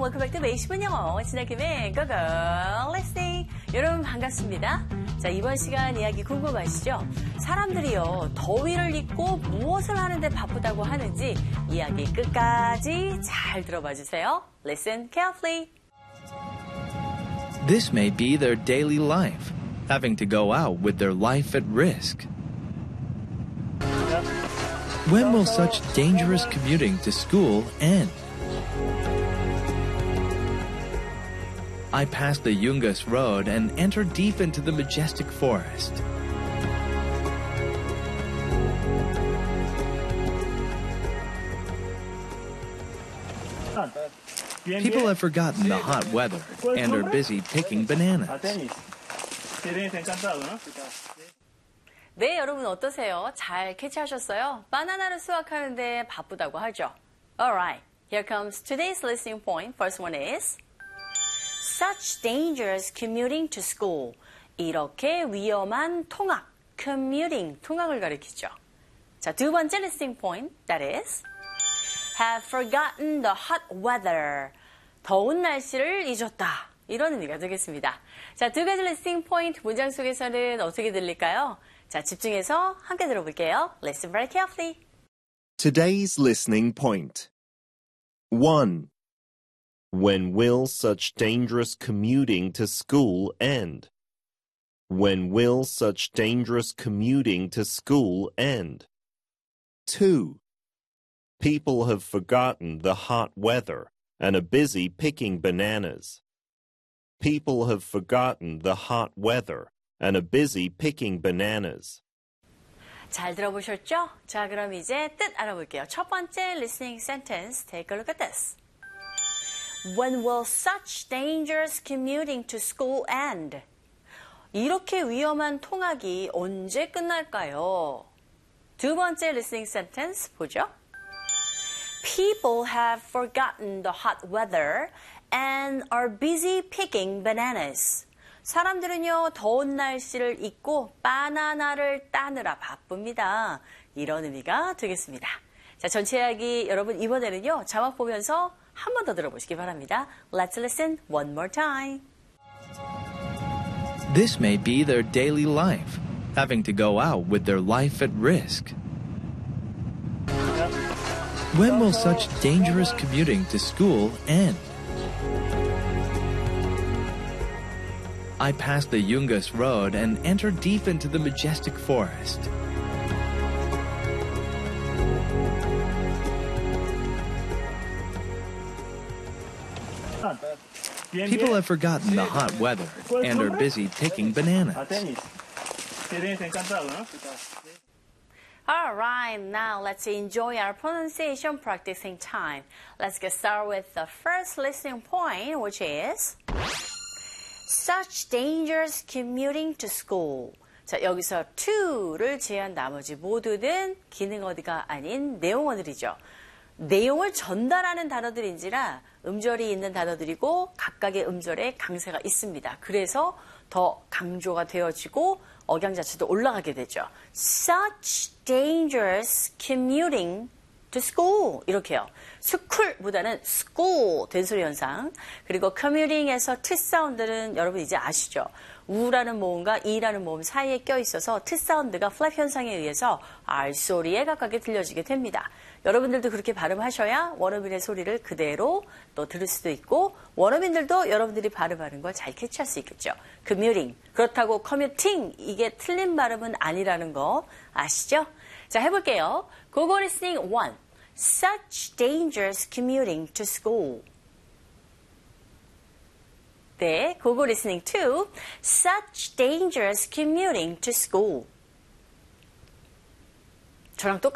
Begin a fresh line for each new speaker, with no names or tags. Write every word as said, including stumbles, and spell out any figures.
welcome back to 베이십은 영어. 진아김의 고고 listening. 여러분 반갑습니다. 자, 이번 시간 이야기 궁금하시죠? 사람들이요, 더위를 잊고 무엇을 하는데 바쁘다고 하는지 이야기 끝까지 잘 들어봐 주세요. Listen carefully.
This may be their daily life, having to go out with their life at risk. When will such dangerous commuting to school end? I pass the Yungas Road and enter deep into the majestic forest. People have forgotten the hot weather and are busy picking bananas.
네, 여러분 어떠세요? 잘 캐치하셨어요? 바나나를 수확하는데 바쁘다고 하죠. Alright, here comes today's listening point. First one is such dangerous commuting to school. 이렇게 위험한 통학, commuting, 통학을 가리키죠. 자, 두 번째 listening point, that is have forgotten the hot weather. 더운 날씨를 잊었다. 이런 의미가 되겠습니다. 자, 두 가지 listening point 문장 속에서는 어떻게 들릴까요? 자, 집중해서 함께 들어볼게요. Listen very carefully.
Today's listening point. one. When will such dangerous commuting to school end? When will such dangerous commuting to school end? two. People have forgotten the hot weather and are busy picking bananas. People have forgotten the hot weather and are busy picking bananas.
잘 들어보셨죠? 자, 그럼 이제 뜻 알아볼게요. 첫 번째 listening sentence, take a look at this. When will such dangerous commuting to school end? 이렇게 위험한 통학이 언제 끝날까요? 두 번째 listening sentence 보죠. People have forgotten the hot weather and are busy picking bananas. 사람들은요, 더운 날씨를 잊고 바나나를 따느라 바쁩니다. 이런 의미가 되겠습니다. 자, 전체 이야기 여러분 이번에는요, 자막 보면서 한 번 더 들어보시기 바랍니다. Let's listen one more time.
This may be their daily life, having to go out with their life at risk. When will such dangerous commuting to school end? I pass the Yungas Road and enter deep into the majestic forest. People have forgotten the hot weather and are busy picking bananas.
All right, now let's enjoy our pronunciation practicing time. Let's get started with the first listening point, which is such dangerous commuting to school. 자, 여기서 to를 제한 나머지 모두는 기능 어디가 아닌 내용어들이죠. 내용을 전달하는 단어들인지라 음절이 있는 단어들이고 각각의 음절에 강세가 있습니다. 그래서 더 강조가 되어지고 억양 자체도 올라가게 되죠. Such dangerous commuting to school 이렇게요. 스쿨보다는 school 된소리 현상. 그리고 commuting에서 T 사운드는 여러분 이제 아시죠? 우라는 모음과 이라는 모음 사이에 껴있어서 T 사운드가 플랩 현상에 의해서 R 소리에 가깝게 들려지게 됩니다. 여러분들도 그렇게 발음하셔야 원어민의 소리를 그대로 또 들을 수도 있고 원어민들도 여러분들이 발음하는 걸 잘 캐치할 수 있겠죠. commuting. 그렇다고 commuting 이게 틀린 발음은 아니라는 거 아시죠? 자, 해볼게요. Google listening one. Such dangerous commuting to school. 네, Google listening two. Such dangerous commuting to school. 저랑 똑같